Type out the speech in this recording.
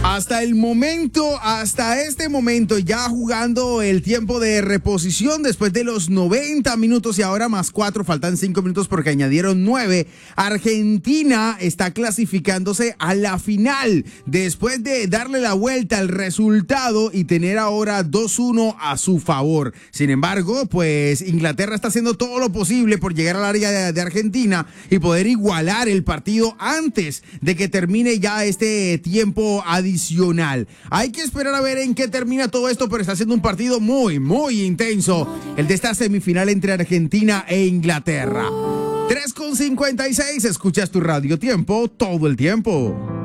Hasta este momento, ya jugando el tiempo de reposición después de los 90 minutos y ahora más 4, faltan 5 minutos porque añadieron 9. Argentina está clasificándose a la final después de darle la vuelta al resultado y tener ahora 2-1 a su favor. Sin embargo, pues Inglaterra está haciendo todo lo posible por llegar al área de Argentina y poder igualar el partido antes de que termine ya este tiempo adicional. Hay que esperar a ver en qué termina todo esto, pero está siendo un partido muy, muy intenso, el de esta semifinal entre Argentina e Inglaterra. 3:56, escuchas tu Radio Tiempo todo el tiempo.